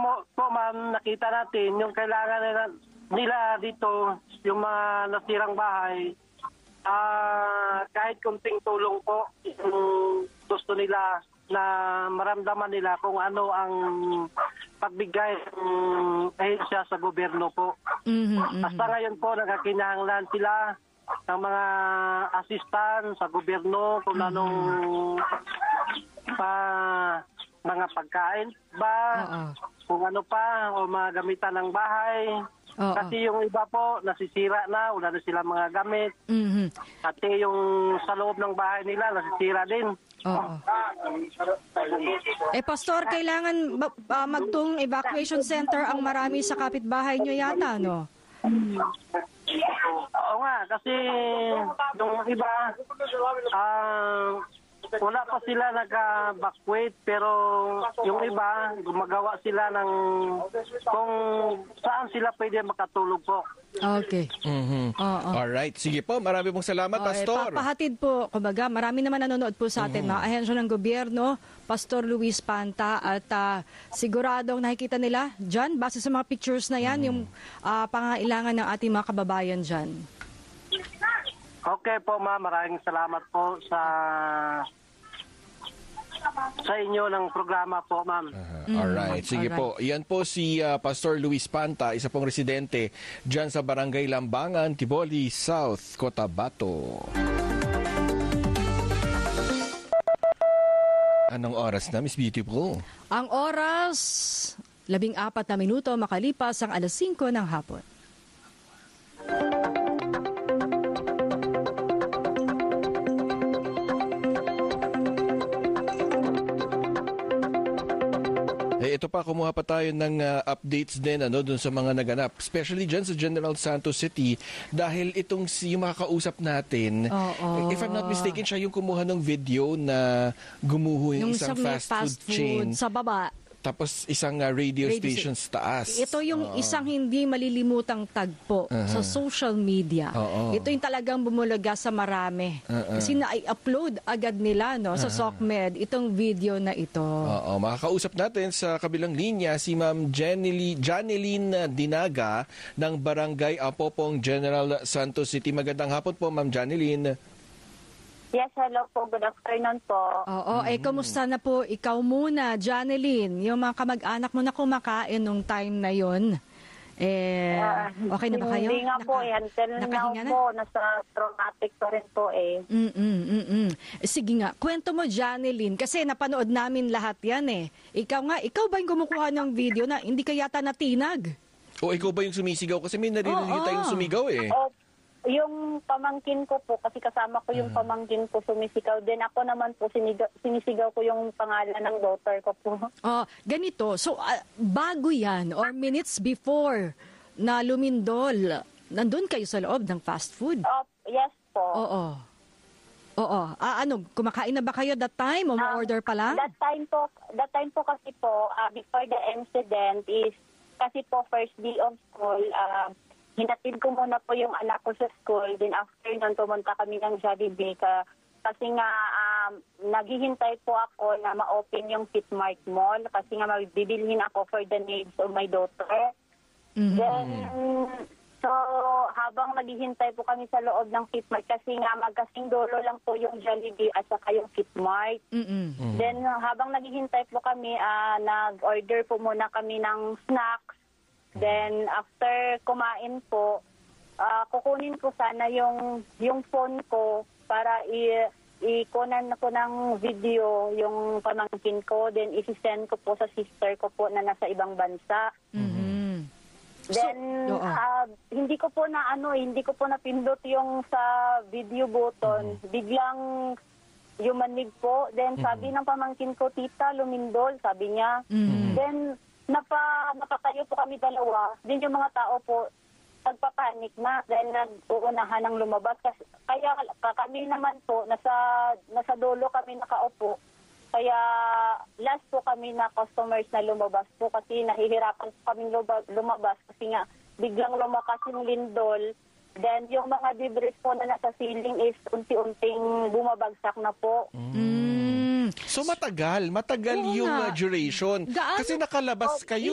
po ma'am, nakita natin yung kailangan nila dito, yung mga nasirang bahay, kahit kunting tulong po, yung gusto nila na maramdaman nila kung ano ang pagbigay ng ahensya sa gobyerno po. Hasta ngayon po, nagkakinahanglan sila ng mga assistant sa gobyerno kung anong mga pagkain ba, kung ano pa, o mga gamitan ng bahay. Kasi yung iba po, nasisira na, wala na sila mga gamit. Kasi yung sa loob ng bahay nila, nasisira din. Pastor, kailangan magtung evacuation center ang marami sa kapitbahay nyo yata, no? Oo nga, kasi yung iba, wala pa sila nag-evacuate, pero yung iba, gumagawa sila ng kung saan sila pwede makatulog po. Okay. Alright. Sige po, marami pong salamat, Pastor. Papahatid po, kumbaga, marami naman nanonood po sa atin, mga ahensya ng gobyerno, Pastor Luis Panta, at siguradong nakikita nila dyan, base sa mga pictures na yan, yung pangailangan ng ating mga kababayan dyan. Okay po, ma'am. Maraming salamat po sa inyo ng programa po, ma'am. Alright. Sige po. Yan po si Pastor Luis Panta, isa pong residente dyan sa Barangay Lambangan, Tiboli South, Cotabato. Anong oras na, Miss Beautiful? Ang oras, 14 na minuto makalipas ang 5:00 ng hapon. Ito pa, kumuha pa tayo ng updates din dun sa mga naganap, especially dyan sa General Santos City, dahil itong yung makakausap natin, if I'm not mistaken, siya yung kumuha ng video na gumuho yung isang fast food chain sa baba. Tapos isang radio station sa taas. Ito yung isang hindi malilimutang tagpo sa social media. Ito yung talagang bumulaga sa marami. Kasi na-upload agad nila sa SOCMED itong video na ito. Makakausap natin sa kabilang linya si Ma'am Janeline Dinaga ng Barangay Apopong, General Santos City. Magandang hapon po, Ma'am Janeline. Yes, hello po. Good afternoon po. Kamusta na po? Ikaw muna, Janeline. Yung mga kamag-anak mo na kumakain nung time na yon. Okay na ba kayo? Hindi nga po. Until now po, nasa traumatic pa rin po eh. Sige nga, kwento mo, Janeline, kasi napanood namin lahat yan eh. Ikaw ba yung kumukuha ng video na hindi ka yata natinag? O ikaw ba yung sumisigaw? Kasi may narinig tayong sumigaw eh. Yung pamangkin ko po, kasi kasama ko yung pamangkin ko sumisigaw din. Ako naman po, sinisigaw ko yung pangalan ng daughter ko po. Ganito. So, bago yan or minutes before na lumindol, nandun kayo sa loob ng fast food? Yes po. Kumakain na ba kayo that time o ma-order pa lang? That time po kasi po, before the incident is, kasi po first day of school, hinatid ko muna po yung anak ko sa school. Then after nun, pumunta kami ng Jollibee kasi nga naghihintay po ako na ma-open yung Fitmart Mall kasi nga magbibilhin ako for the needs of my daughter. Then, so habang naghihintay po kami sa loob ng Fitmart kasi nga magkasing dulo lang po yung Jollibee at saka yung Fitmart. Then habang naghihintay po kami, nag-order po muna kami ng snacks. Then, after kumain po, kukunin ko sana yung phone ko para ikunan ko ng video yung pamangkin ko. Then, isi-send ko po sa sister ko po na nasa ibang bansa. Then, hindi ko po napindot yung sa video button. Biglang yumanig po. Then, sabi ng pamangkin ko, tita, lumindol, sabi niya. Then, napatayo po kami dalawa. Din yung mga tao po nagpapanik na dahil nag-uunahan ng lumabas. Kaya kami naman po nasa dulo kami nakaupo. Kaya last po kami na customers na lumabas po kasi nahihirapan po kami lumabas kasi nga biglang lumakas yung lindol. Then yung mga debris po na nasa ceiling is unti-unting bumabagsak na po. So matagal yung duration. Kasi nakalabas kayo.